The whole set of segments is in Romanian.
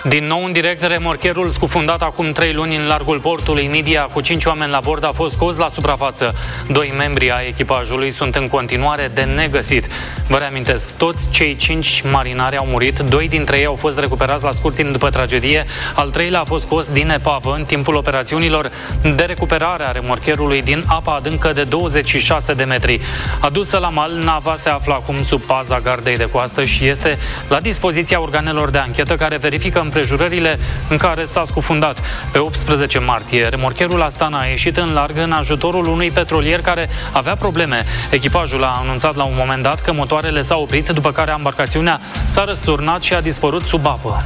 Din nou în direct, remorcherul scufundat acum 3 luni în largul portului Midia cu 5 oameni la bord a fost scos la suprafață. 2 membri ai echipajului sunt în continuare de negăsit. Vă reamintesc, toți cei 5 marinari au murit, 2 dintre ei au fost recuperați la scurt timp după tragedie, al 3-lea a fost scos din epavă în timpul operațiunilor de recuperare a remorcherului din apa adâncă de 26 de metri. Adusă la mal, nava se află acum sub paza gardei de coastă și este la dispoziția organelor de anchetă care verifică împrejurările în care s-a scufundat. Pe 18 martie, remorcherul Astana a ieșit în larg în ajutorul unui petrolier care avea probleme. Echipajul a anunțat la un moment dat că motoarele s-au oprit, după care embarcațiunea s-a răsturnat și a dispărut sub apă.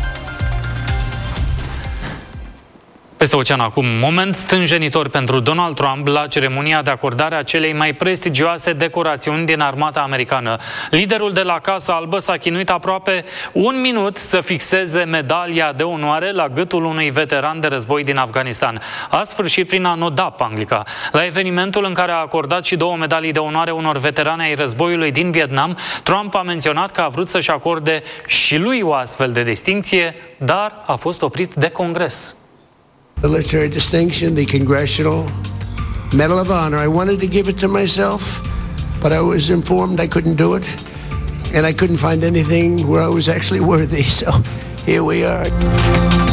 Peste ocean acum, moment stânjenitor pentru Donald Trump la ceremonia de acordare a celei mai prestigioase decorațiuni din armata americană. Liderul de la Casa Albă s-a chinuit aproape 1 minut să fixeze medalia de onoare la gâtul unui veteran de război din Afganistan. A sfârșit prin a noda panglica. La evenimentul în care a acordat și 2 medalii de onoare unor veterani ai războiului din Vietnam, Trump a menționat că a vrut să-și acorde și lui o astfel de distincție, dar a fost oprit de Congres. Military distinction, the Congressional Medal of Honor. I wanted to give it to myself, but I was informed I couldn't do it, and I couldn't find anything where I was actually worthy, so here we are.